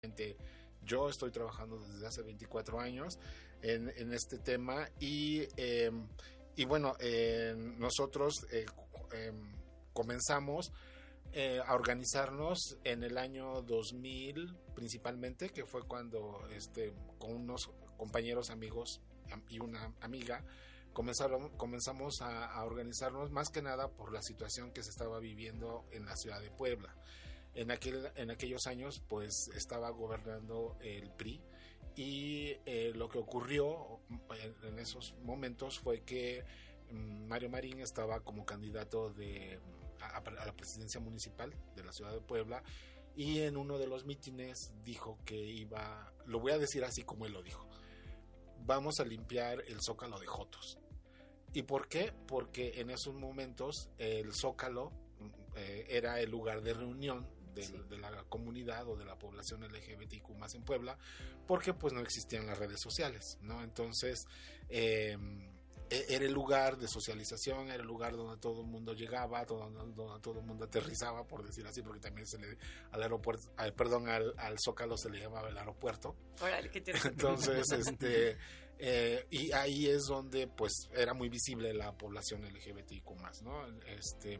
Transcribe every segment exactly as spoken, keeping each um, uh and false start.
Yo estoy trabajando desde hace veinticuatro años en, en este tema y, eh, y bueno, eh, nosotros eh, eh, comenzamos eh, a organizarnos en el año dos mil principalmente, que fue cuando este, con unos compañeros amigos y una amiga comenzaron, comenzamos a, a organizarnos más que nada por la situación que se estaba viviendo en la ciudad de Puebla. En, aquel, en aquellos años pues estaba gobernando el P R I y eh, lo que ocurrió en, en esos momentos fue que um, Mario Marín estaba como candidato de, a, a la presidencia municipal de la ciudad de Puebla y en uno de los mítines dijo que iba, lo voy a decir así como él lo dijo, vamos a limpiar el Zócalo de jotos. ¿Y por qué? Porque en esos momentos el Zócalo eh, era el lugar de reunión De, sí. de la comunidad o de la población L G B T Q más en Puebla, porque pues no existían las redes sociales, ¿no? Entonces eh, era el lugar de socialización, era el lugar donde todo el mundo llegaba, donde, donde todo el mundo aterrizaba, por decir así, porque también se le al aeropuerto, al, perdón, al, al Zócalo se le llamaba el aeropuerto. Órale, qué Entonces, este eh, y ahí es donde pues era muy visible la población L G B T Q más, ¿no? Este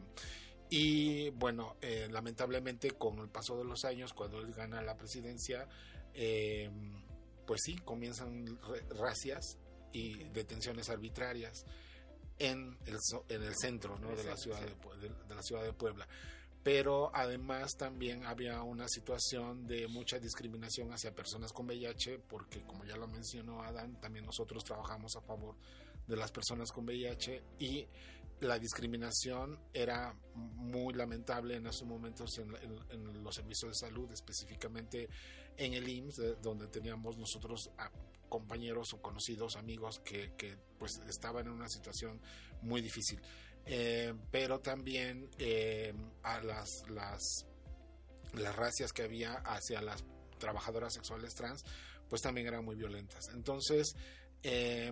Y bueno, eh, lamentablemente con el paso de los años, cuando él gana la presidencia, eh, pues sí, comienzan racias y detenciones arbitrarias en el, en el centro, ¿no? de, la ciudad de, de, de la ciudad de Puebla. Pero además también había una situación de mucha discriminación hacia personas con V I H, porque como ya lo mencionó Adán, también nosotros trabajamos a favor de las personas con V I H y la discriminación era muy lamentable en esos momentos en, en, en los servicios de salud, específicamente en el I M S S, donde teníamos nosotros a compañeros o conocidos, amigos que, que pues estaban en una situación muy difícil. Eh, pero también eh, a las, las, las racias que había hacia las trabajadoras sexuales trans, pues también eran muy violentas. Entonces, eh,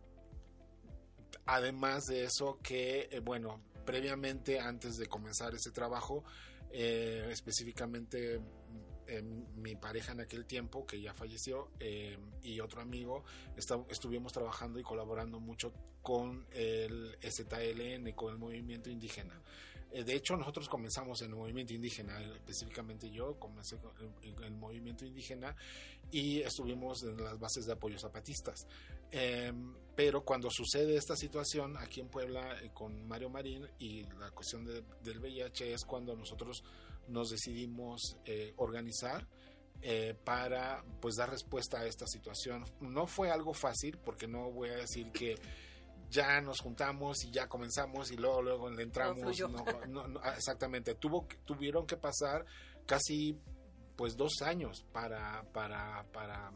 además de eso que, eh, bueno, previamente, antes de comenzar ese trabajo, eh, específicamente eh, mi pareja en aquel tiempo, que ya falleció, eh, y otro amigo, está, estuvimos trabajando y colaborando mucho con el Z L N, con el movimiento indígena. Eh, de hecho, nosotros comenzamos en el movimiento indígena, específicamente yo comencé en el movimiento indígena y estuvimos en las bases de apoyo zapatistas. Eh, pero cuando sucede esta situación aquí en Puebla eh, con Mario Marín y la cuestión de, del V I H, es cuando nosotros nos decidimos eh, organizar eh, para pues dar respuesta a esta situación. No fue algo fácil, porque no voy a decir que ya nos juntamos y ya comenzamos y luego luego le entramos. No, no, no, exactamente, tuvo tuvieron que pasar casi pues dos años para para para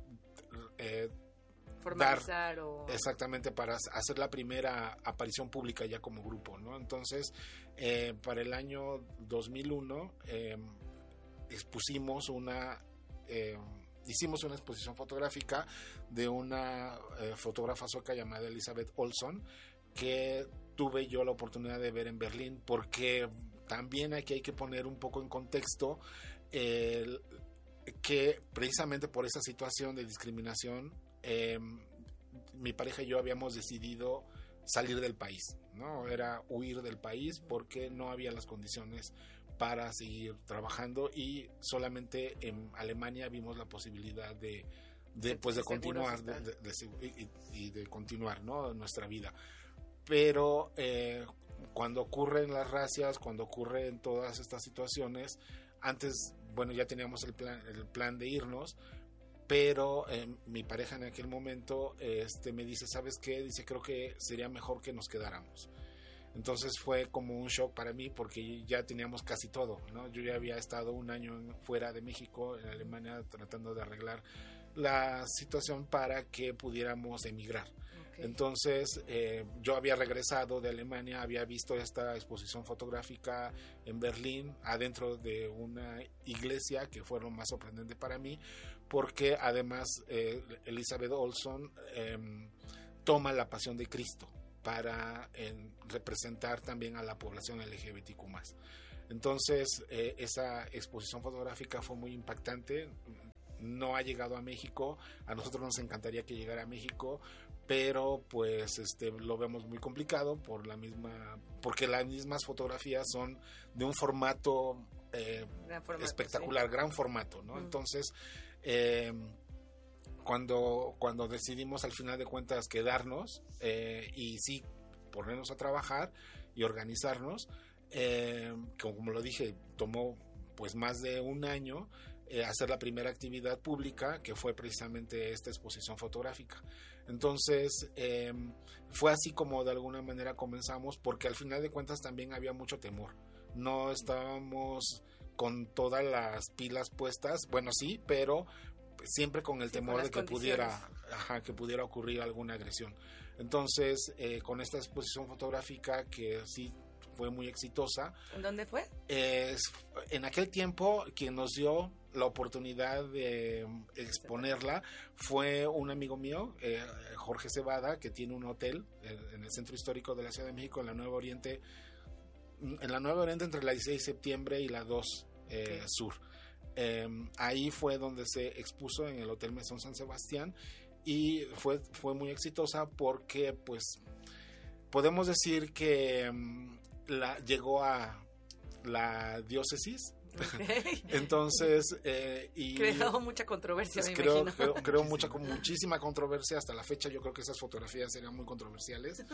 eh, formalizar dar, o exactamente, para hacer la primera aparición pública ya como grupo, ¿no? Entonces, eh, para el año dos mil uno eh, expusimos una eh, hicimos una exposición fotográfica de una eh, fotógrafa sueca llamada Elisabeth Olsson, que tuve yo la oportunidad de ver en Berlín, porque también aquí hay que poner un poco en contexto eh, que precisamente por esa situación de discriminación eh, mi pareja y yo habíamos decidido salir del país, ¿no? Era huir del país porque no había las condiciones para seguir trabajando y solamente en Alemania vimos la posibilidad de, de pues de continuar de, de, de, y, y de continuar, ¿no? Nuestra vida. Pero eh, cuando ocurren las racias, cuando ocurren todas estas situaciones, antes, bueno, ya teníamos el plan, el plan de irnos, pero eh, mi pareja en aquel momento este, me dice, ¿sabes qué? Dice, creo que sería mejor que nos quedáramos. Entonces fue como un shock para mí, porque ya teníamos casi todo, ¿no? Yo ya había estado un año fuera de México, en Alemania, tratando de arreglar la situación para que pudiéramos emigrar. Okay. Entonces eh, yo había regresado de Alemania, había visto esta exposición fotográfica en Berlín, adentro de una iglesia, que fue lo más sorprendente para mí, porque además eh, Elisabeth Olsson eh, toma la pasión de Cristo para eh, representar también a la población L G B T Q más. Entonces, eh, esa exposición fotográfica fue muy impactante. no ha llegado a México. A nosotros nos encantaría que llegara a México, pero pues este lo vemos muy complicado por la misma porque las mismas fotografías son de un formato, eh, gran formato espectacular, sí. gran formato, ¿no? Mm. Entonces, eh, cuando cuando decidimos al final de cuentas quedarnos eh, y sí ponernos a trabajar y organizarnos, eh, como lo dije, tomó pues más de un año eh, hacer la primera actividad pública, que fue precisamente esta exposición fotográfica. Entonces eh, fue así como de alguna manera comenzamos, porque al final de cuentas también había mucho temor. No estábamos con todas las pilas puestas, bueno sí, pero siempre con el temor sí, con de que pudiera, ajá, que pudiera ocurrir alguna agresión. Entonces eh, con esta exposición fotográfica que sí fue muy exitosa. ¿En dónde fue? Eh, en aquel tiempo quien nos dio la oportunidad de exponerla fue un amigo mío, eh, Jorge Cebada, que tiene un hotel eh, en el centro histórico de la Ciudad de México, en la Nueva Oriente, en la Nueva Oriente entre la dieciséis de septiembre y la dos eh, okay. Sur. Eh, ahí fue donde se expuso en el Hotel Mesón San Sebastián y fue, fue muy exitosa porque pues podemos decir que um, la, llegó a la diócesis. Okay. Entonces eh, y creó mucha controversia, pues, me creo, imagino. Creo, creo mucha, muchísima controversia hasta la fecha. Yo creo que esas fotografías serían muy controversiales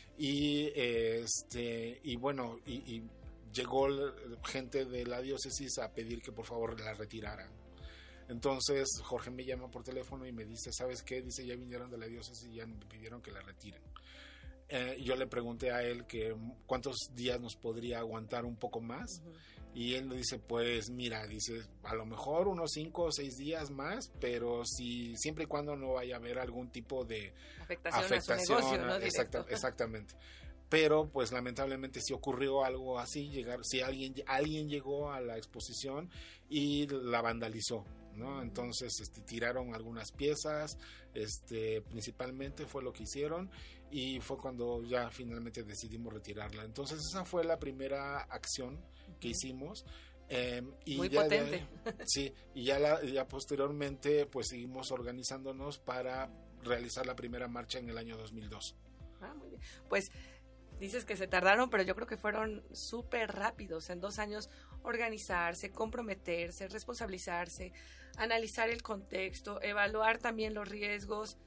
y eh, este y bueno y, y llegó gente de la diócesis a pedir que por favor la retiraran. Entonces Jorge me llama por teléfono y me dice, ¿sabes qué? Dice, ya vinieron de la diócesis y ya me pidieron que la retiren. Eh, yo le pregunté a él que cuántos días nos podría aguantar un poco más. Uh-huh. Y él me dice, pues mira, dice, a lo mejor unos cinco o seis días más, pero si siempre y cuando no vaya a haber algún tipo de afectación, afectación a su negocio, ¿no? exacta, exactamente. Pero pues lamentablemente sí ocurrió algo así, llegar, si alguien alguien llegó a la exposición y la vandalizó, ¿no? Entonces este, tiraron algunas piezas, este, principalmente fue lo que hicieron y fue cuando ya finalmente decidimos retirarla. Entonces esa fue la primera acción que hicimos. Eh, y Muy ya potente. De, sí, y ya, la, ya posteriormente pues seguimos organizándonos para realizar la primera marcha en el año dos mil dos. Ah, muy bien. Pues dices que se tardaron, pero yo creo que fueron súper rápidos. En dos años organizarse, comprometerse, responsabilizarse, analizar el contexto, evaluar también los riesgos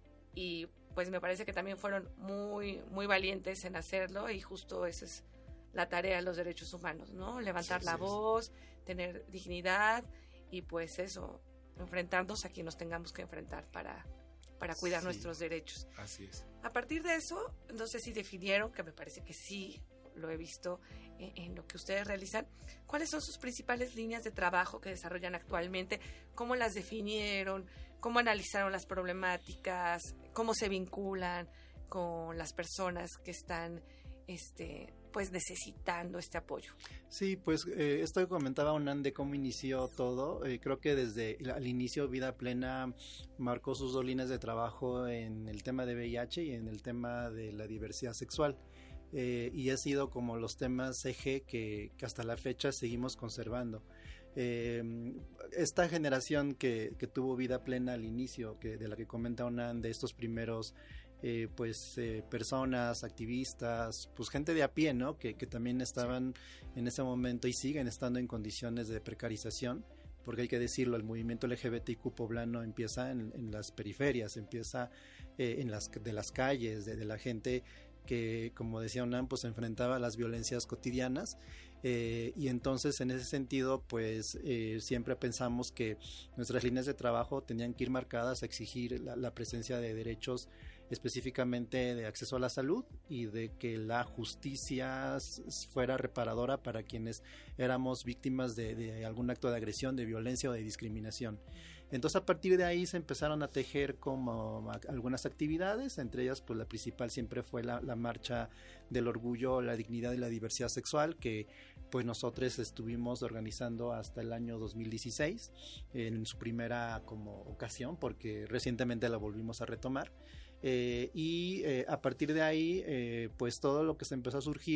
y pues me parece que también fueron muy, muy valientes en hacerlo y justo esa es la tarea de los derechos humanos, ¿no? Levantar sí, la sí, voz, sí. tener dignidad y pues eso, enfrentarnos a quien nos tengamos que enfrentar para... para cuidar sí, nuestros derechos. Así es. A partir de eso, no sé si definieron, que me parece que sí, lo he visto en, en lo que ustedes realizan, ¿cuáles son sus principales líneas de trabajo que desarrollan actualmente? ¿Cómo las definieron? ¿Cómo analizaron las problemáticas? ¿Cómo se vinculan con las personas que están este, pues necesitando este apoyo? Sí, pues eh, esto que comentaba Onan de cómo inició todo, eh, creo que desde el, al inicio Vida Plena marcó sus dos líneas de trabajo en el tema de V I H y en el tema de la diversidad sexual. Eh, y ha sido como los temas eje que, que hasta la fecha seguimos conservando. Eh, esta generación que, que tuvo Vida Plena al inicio, que de la que comenta Onan, de estos primeros eh, pues eh, personas, activistas, pues gente de a pie, ¿no? Que, que también estaban sí. en ese momento y siguen estando en condiciones de precarización, porque hay que decirlo, el movimiento L G B T I Q poblano empieza en, en las periferias, empieza eh, en las de las calles, de, de la gente que, como decía Onan, pues se enfrentaba a las violencias cotidianas. Eh, y entonces en ese sentido pues eh, siempre pensamos que nuestras líneas de trabajo tenían que ir marcadas a exigir la, la presencia de derechos, específicamente de acceso a la salud y de que la justicia fuera reparadora para quienes éramos víctimas de, de algún acto de agresión, de violencia o de discriminación. Entonces a partir de ahí se empezaron a tejer como algunas actividades, entre ellas pues la principal siempre fue la, la marcha del orgullo, la dignidad y la diversidad sexual, que pues nosotros estuvimos organizando hasta el año dos mil dieciséis en su primera como ocasión, porque recientemente la volvimos a retomar. Eh, y eh, a partir de ahí eh, pues todo lo que se empezó a surgir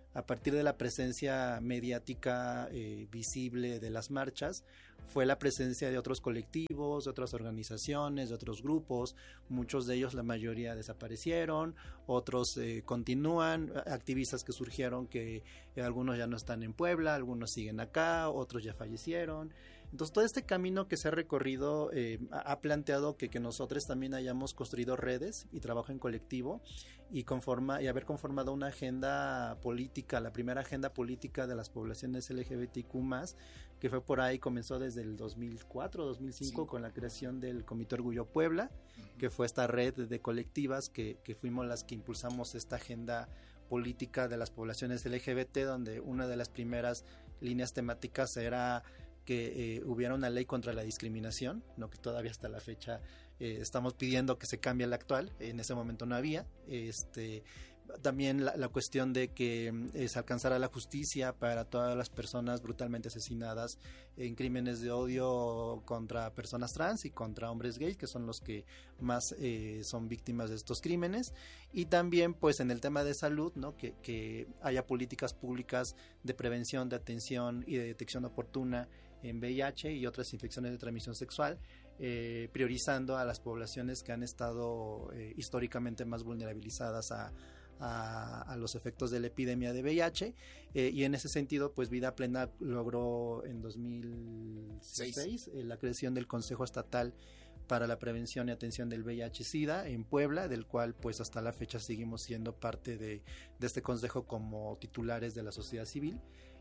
a partir de la presencia mediática eh, visible de las marchas, fue la presencia de otros colectivos, de otras organizaciones, de otros grupos. Muchos de ellos, la mayoría, desaparecieron, otros eh, continúan, activistas que surgieron que eh, algunos ya no están en Puebla, algunos siguen acá, otros ya fallecieron. Entonces todo este camino que se ha recorrido eh, ha planteado que, que nosotros también hayamos construido redes y trabajo en colectivo y, conforma, y haber conformado una agenda política, la primera agenda política de las poblaciones L G B T Q más, que fue por ahí, comenzó desde el dos mil cuatro, dos mil cinco sí. con la creación del Comité Orgullo Puebla, uh-huh. que fue esta red de colectivas que, que fuimos las que impulsamos esta agenda política de las poblaciones L G B T, donde una de las primeras líneas temáticas era que eh, hubiera una ley contra la discriminación, ¿no? Que todavía hasta la fecha eh, estamos pidiendo que se cambie la actual, en ese momento no había. Este, también la, la cuestión de que eh, se alcanzara la justicia para todas las personas brutalmente asesinadas en crímenes de odio contra personas trans y contra hombres gays, que son los que más eh, son víctimas de estos crímenes. Y también pues en el tema de salud, ¿no? que, que haya políticas públicas de prevención, de atención y de detección oportuna en V I H y otras infecciones de transmisión sexual, eh, priorizando a las poblaciones que han estado eh, históricamente más vulnerabilizadas a, a, a los efectos de la epidemia de V I H, eh, y en ese sentido pues Vida Plena logró en dos mil seis eh, la creación del Consejo Estatal para la Prevención y Atención del V I H-Sida en Puebla, del cual pues hasta la fecha seguimos siendo parte de, de este consejo como titulares de la sociedad civil.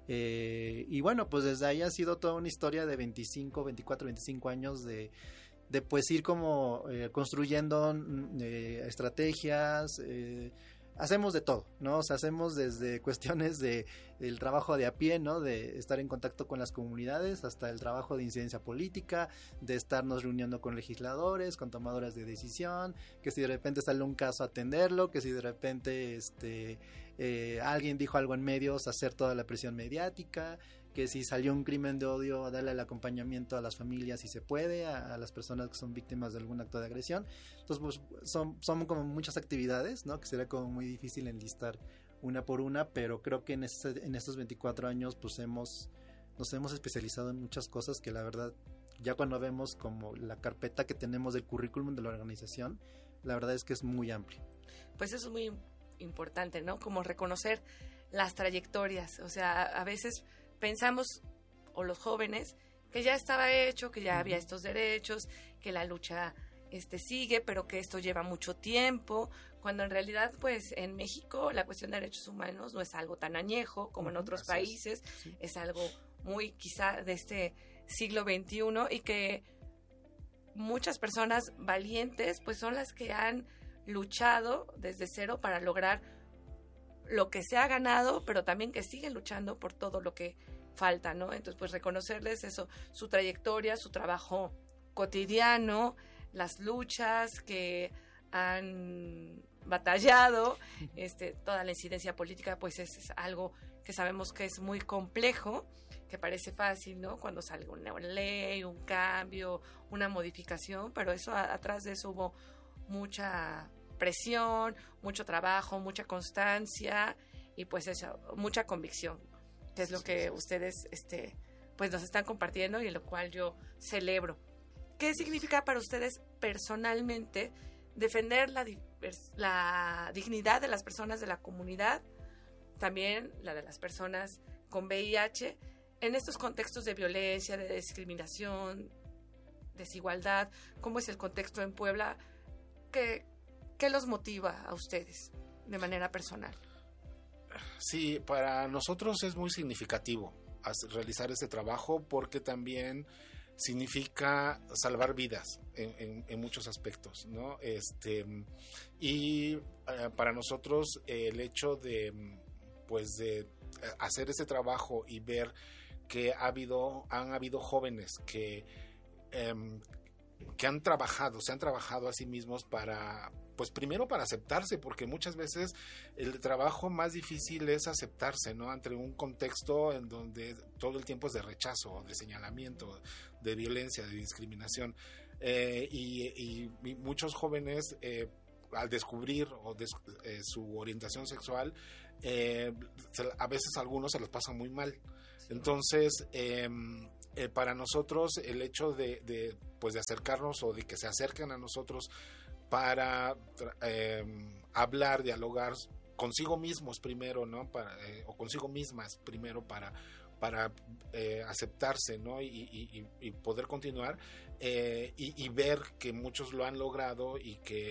Eh, y bueno, pues desde ahí ha sido toda una historia de veinticinco, veinticuatro, veinticinco años de, de pues ir como eh, construyendo eh, estrategias, eh, hacemos de todo, ¿no? O sea, hacemos desde cuestiones de el trabajo de a pie, ¿no? De estar en contacto con las comunidades, hasta el trabajo de incidencia política, de estarnos reuniendo con legisladores, con tomadores de decisión, que si de repente sale un caso atenderlo, que si de repente este eh, alguien dijo algo en medios, hacer toda la presión mediática, que si salió un crimen de odio, darle el acompañamiento a las familias si se puede, a, a las personas que son víctimas de algún acto de agresión. Entonces pues son, son como muchas actividades, ¿no? Que sería como muy difícil enlistar una por una, pero creo que en, este, en estos veinticuatro años pues hemos nos hemos especializado en muchas cosas que la verdad ya cuando vemos como la carpeta que tenemos del currículum de la organización, la verdad es que es muy amplio. Pues eso es muy importante, ¿no? Como reconocer las trayectorias, o sea, a veces pensamos, o los jóvenes, que ya estaba hecho, que ya uh-huh. había estos derechos, que la lucha este sigue, pero que esto lleva mucho tiempo, cuando en realidad, pues, en México la cuestión de derechos humanos no es algo tan añejo como uh-huh. en otros Así países, es. Sí. es algo muy quizá de este siglo veintiuno y que muchas personas valientes, pues, son las que han luchado desde cero para lograr lo que se ha ganado, pero también que siguen luchando por todo lo que falta, ¿no? Entonces, pues reconocerles eso, su trayectoria, su trabajo cotidiano, las luchas que han batallado, este, toda la incidencia política, pues es, es algo que sabemos que es muy complejo, que parece fácil, ¿no? Cuando sale una ley, un cambio, una modificación, pero eso atrás de eso hubo mucha presión, mucho trabajo, mucha constancia y pues eso, mucha convicción, que es lo que ustedes este pues nos están compartiendo y en lo cual yo celebro. ¿Qué significa para ustedes personalmente defender la, la dignidad de las personas de la comunidad, también la de las personas con V I H, en estos contextos de violencia, de discriminación, desigualdad? ¿Cómo es el contexto en Puebla? ¿Qué ¿Qué los motiva a ustedes de manera personal? Sí, para nosotros es muy significativo realizar este trabajo porque también significa salvar vidas en, en, en muchos aspectos, ¿no? Este, y eh, para nosotros eh, el hecho de, pues, de hacer este trabajo y ver que ha habido, han habido jóvenes que, eh, que han trabajado, se han trabajado a sí mismos para... pues primero para aceptarse, porque muchas veces el trabajo más difícil es aceptarse, ¿no? Ante un contexto en donde todo el tiempo es de rechazo, de señalamiento, de violencia, de discriminación. Eh, y, y, y muchos jóvenes eh, al descubrir o des, eh, su orientación sexual, eh, se, a veces a algunos se les pasa muy mal. Sí. Entonces, eh, eh, para nosotros el hecho de, de, pues de acercarnos o de que se acerquen a nosotros para eh, hablar, dialogar consigo mismos primero, ¿no? Para, eh, o consigo mismas primero para para eh, aceptarse, ¿no? Y, y, y poder continuar, eh, y, y ver que muchos lo han logrado y que